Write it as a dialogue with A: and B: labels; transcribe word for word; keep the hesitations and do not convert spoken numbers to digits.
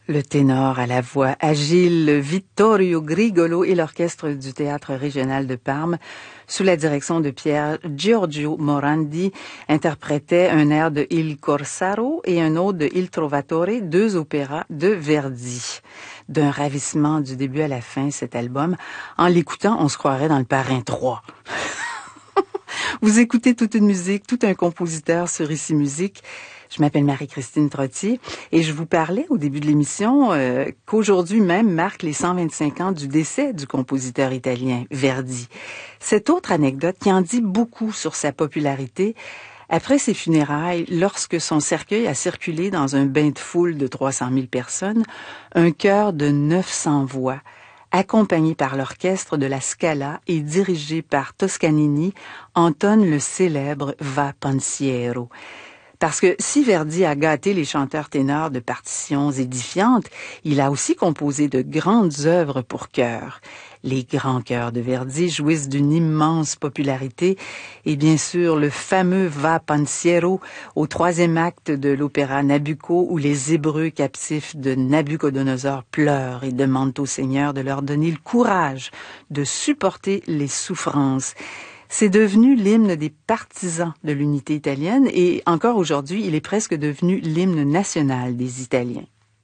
A: Le ténor à la voix agile Vittorio Grigolo et l'orchestre du Théâtre régional de Parme, sous la direction de Pier Giorgio Morandi, interprétaient un air de Il Corsaro et un autre de Il Trovatore, deux opéras de Verdi. D'un ravissement du début à la fin, cet album. En l'écoutant, on se croirait dans Le Parrain trois. Vous écoutez toute une musique, tout un compositeur sur Ici Musique. Je m'appelle Marie-Christine Trottier et je vous parlais au début de l'émission euh, qu'aujourd'hui même marque les cent vingt-cinq ans du décès du compositeur italien Verdi. Cette autre anecdote qui en dit beaucoup sur sa popularité, après ses funérailles, lorsque son cercueil a circulé dans un bain de foule de trois cent mille personnes, un chœur de neuf cents voix, accompagné par l'orchestre de la Scala et dirigé par Toscanini, entonne le célèbre Va Pensiero. Parce que si Verdi a gâté les chanteurs ténors de partitions édifiantes, il a aussi composé de grandes œuvres pour chœur. Les grands chœurs de Verdi jouissent d'une immense popularité et bien sûr le fameux Va Pensiero au troisième acte de l'opéra Nabucco où les Hébreux captifs de Nabuchodonosor pleurent et demandent au Seigneur de leur donner le courage de supporter les souffrances. C'est devenu l'hymne des partisans de l'unité italienne et encore aujourd'hui, il est presque devenu l'hymne national des Italiens.